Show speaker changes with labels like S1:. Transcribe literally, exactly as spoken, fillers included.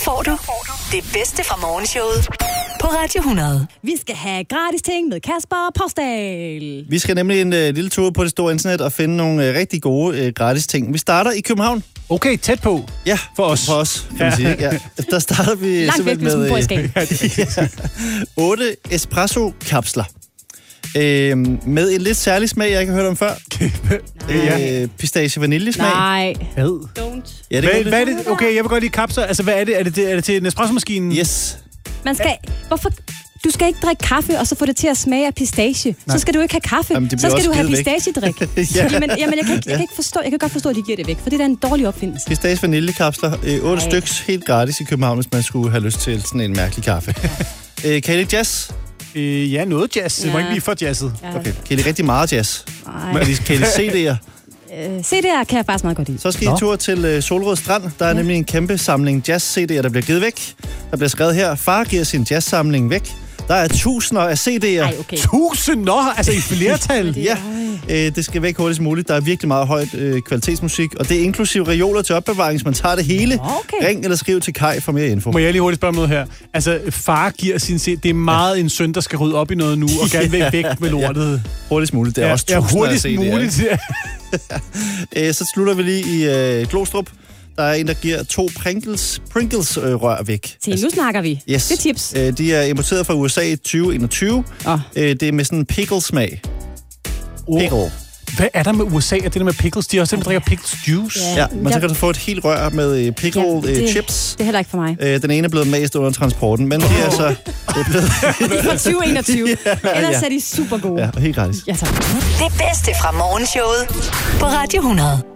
S1: får du det bedste fra morgenshowet på Radio hundrede.
S2: Vi skal have gratis ting med Kasper Postal.
S3: Vi skal nemlig en uh, lille tur på det store internet og finde nogle uh, rigtig gode uh, gratis ting. Vi starter i København.
S4: Okay, tæt på.
S3: Ja,
S4: for os.
S3: For os, kan man sige. Ikke? Ja. Der starter vi
S2: langt væk,
S3: med
S2: uh,
S3: ja, otte espresso-kapsler. Øh, med en lidt særlig smag, jeg ikke har hørt om før. øh, pistache-vaniljesmag.
S2: Nej.
S4: Hvad?
S2: Don't.
S3: Ja, det
S4: hvad, hvad er det? Okay, jeg vil godt lide kapsler. Altså, hvad er det? Er det, er det til Nespresso-maskinen?
S3: Yes.
S2: Man skal... Hvorfor... Du skal ikke drikke kaffe, og så få det til at smage af pistache. Nej. Så skal du ikke have kaffe.
S3: Jamen,
S2: så skal du have pistachedrik.
S3: ja.
S2: Jamen, jamen jeg, kan ikke, jeg kan ikke forstå... Jeg kan godt forstå, at de giver det væk, for det er en dårlig opfindelse.
S3: Pistache-vaniljekapsler. Øh, otte styks helt gratis i København, hvis man skulle have lyst til sådan en mærkelig kaffe. Ja. øh, kan I lide jazz?
S4: Øh, ja, noget jazz. Det
S2: Ja.
S4: må ikke blive for jazzet.
S2: Ja.
S3: Okay. Kan I lide rigtig meget jazz?
S2: Nej.
S3: Kan I, kan I lide C D'er?
S2: Øh, C D'er kan jeg faktisk meget godt lide.
S3: Så skal I en tur til øh, Solrød Strand. Der er ja. nemlig en kæmpe samling jazz-C D'er, der bliver givet væk. Der bliver skrevet her, far giver sin jazz-samling væk. Der er tusinder af C D'er.
S2: Ej, okay.
S4: Tusinder? Altså i flertal?
S3: Ja, øh, det skal væk hurtigst muligt. Der er virkelig meget højt øh, kvalitetsmusik, og det er inklusive reoler til opbevaring, så man tager det hele.
S2: Okay.
S3: Ring eller skriv til Kai for mere info.
S4: Må jeg lige hurtigt spørge om noget her? Altså, far giver sin C. Det er meget ja. en søn, der skal rydde op i noget nu, og gerne vil væk med lortet.
S3: Ja. Hurtigst muligt. Det er
S4: ja,
S3: også
S4: ja,
S3: tusinder
S4: hurtigst
S3: af C D'er.
S4: muligt. Ja.
S3: øh, så slutter vi lige i øh, Glostrup. Der er en, der giver to Pringles, Pringles øh, rør væk.
S2: Se, nu snakker vi.
S3: Yes.
S2: Det er tips.
S3: Øh, de er importeret fra U S A i tyve enogtyve.
S2: Oh.
S3: Øh, det er med sådan en pickle-smag.
S4: Oh.
S3: Pickle.
S4: Hvad er der med U S A? Er det der med pickles? De har også simpelthen drikker pickles juice.
S2: Ja.
S3: Ja, men så kan du få et helt rør med øh, pickle
S2: Ja, det,
S3: øh, chips.
S2: Det er heller ikke for mig.
S3: Øh, den ene er blevet mast under transporten, men oh. de er så det er blevet...
S2: De er fra tyve enogtyve.
S3: ja,
S2: Ellers
S3: ja.
S2: er de super gode.
S3: Ja, helt gratis.
S2: Ja, tak.
S1: Det bedste fra morgenshowet på Radio hundrede.